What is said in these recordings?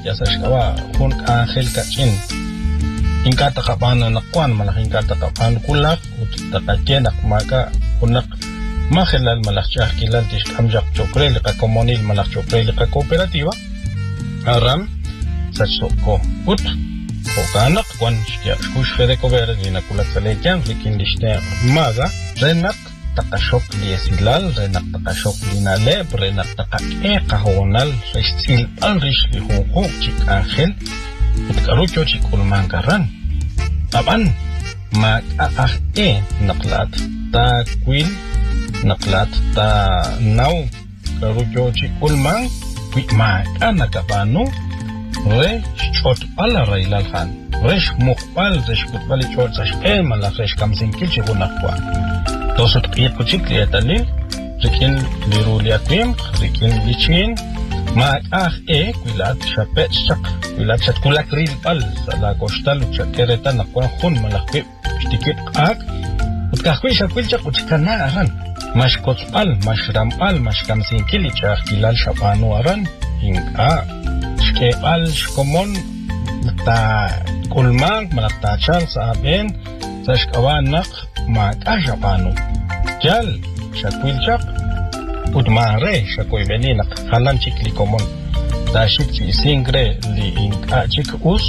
ya sabes kun Ángel Kachin ingkata kapano nakwan malaking kata kapano kulak utakakyenak maka kunak mahilal malakchak kilal tish kamjak chokreli ka komunil malak chokreli ka kooperativa aram sachoko ut okanak kwan shkia shkush fede kobera dina kulak salekyan likin lishte maga renak takashok liesilal renak takashok linale renak takake kahonal restil al rishli hunko chik Ángel utkarucho chikulman karan aban mag naklat ta kwil naklat ta naw karucho chikulman ma nakabano re chot ala railal khan resh mukbal resh kutbal chot sash mala resh kamsin kilchi hunakwa tosut qiyquchik liatalil rikin liruliakim rikin lichin ma kwilat shapet shak kwilat shat kulak rilpal sala kostal chakereta nakwa khun malakip tikit ak utkakwi shakwil chak uchkana aran mash kotpal mash rampal mash kamsin kilicha kilal shapanu aran inga shkepal shkomon ta kulmang malakta chal saben sashkawanak ma shapanu jal shakwil chak udmare shakoy beninak halan chikli komon dashik chi singre li inga chik us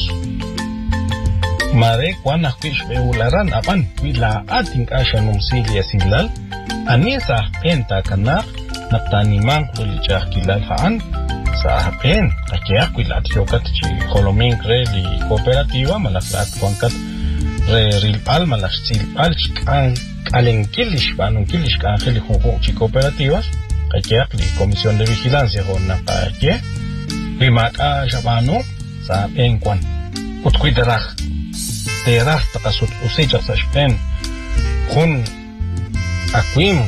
mare kwana kwish beularan apan wila ating ashanum silia silal anisa penta kanak naptanimang kulichak kilal haan sa pen kakya kwilat yokat chi kolomingre li kooperativa malaklat kwangkat re rilpal malaksilpal chikang alengkilish banung kilish ka Ángel Junjun chi cooperativas kakyak li Comisión de Vigilancia con nakakye rimaka shabano sa enkwan utkuidaraj teraj takasut usijak sa shpen kun akwim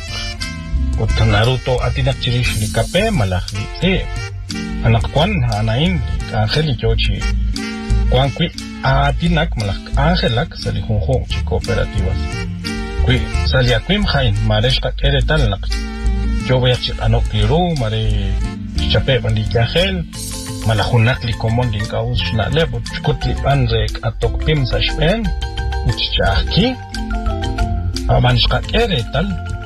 ut Naruto atinak chirish li kape malak li se anakwan hanain li Ángel Yochi kwan kwi atinak malak Ángelak sa li Junjun chi cooperativas kwi salia kwim khain maresh ka keretal nak yo voy a anok liru mare chape bandi kahel malahunak li komon din kaus na lebo chkutli panrek atok pim sa shpen uchchaki abanish ka keretal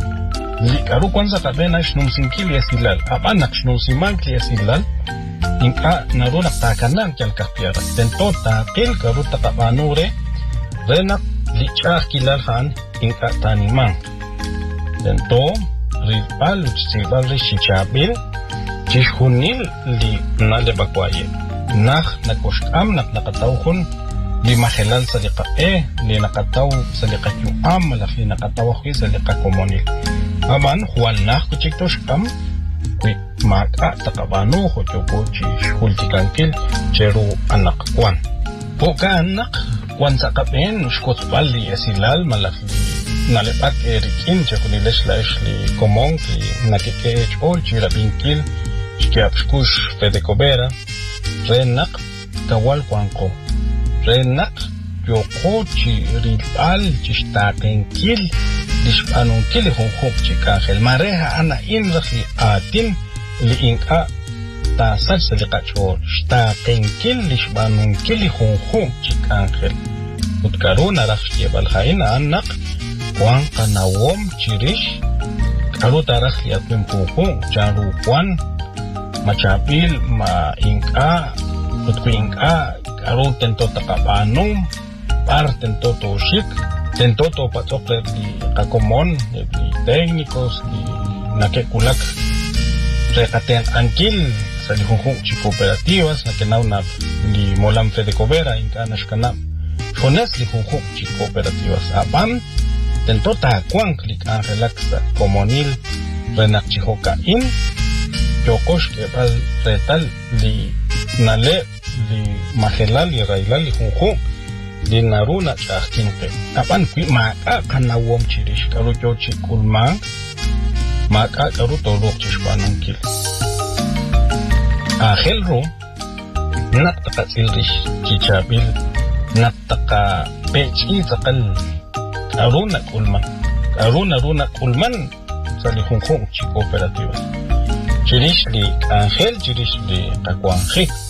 li karu kwanza kabena shnum sinkili asilal abanak shnum simankli asilal inka naruna takanan kyal kapiara tento ta kel karu takabanure renak li chakilal han inka tanimang tento rilpal utsibal rishichabil chishunil li nalebakwaye nakh nakoshkam nakatawhun li mahelal saliqa li nakataw saliqa yuam lafi nakataw khi saliqa komonil aman hual nakh kuchiktoshkam kwi maka takabano hochoko chishultikankil cheru anak kwan poka anak kwan sakapen shkotsbal li asilal malafli nalepat erikin chakunilesh li komon ki nakike chol chirabinkil chkiapshkush fedekobera renak kawal kwanko renak yoko chirilpal chishtakenkil lishpanunkil hunhuk chikangel mareha ana inrakli atin li inka tasal salikachol shtakenkil lishpanunkil hunhuk chikangel utkaruna rakhyebal haina anak Juan kanawom chirish karu taraj liakwim kuku charu Juan machapil ma inka utku inka karu tento takabanum par tento toshik tento to patsokler di kakomon di técnicos di nakekulak rekaten ankil sa lihunhung chi cooperativas nakenaw na li molam fedekobera inka nashkanam shones lihunhung chi cooperativas aban tento ta kwang klik Ángelak sa komonil renak chihoka in yokosh kebal retal li nale li mahelal li railal li hunhung li naruna chahkinke apan kwi maka kanawom chirish karu yochi kulmang maka karu tolok chishpanunkil Ángel ro naktaka silrish chichabil naktaka pechi zakal aruna kulman sa lihunhung chi cooperativas chirish li Ángel chirish li kakwangik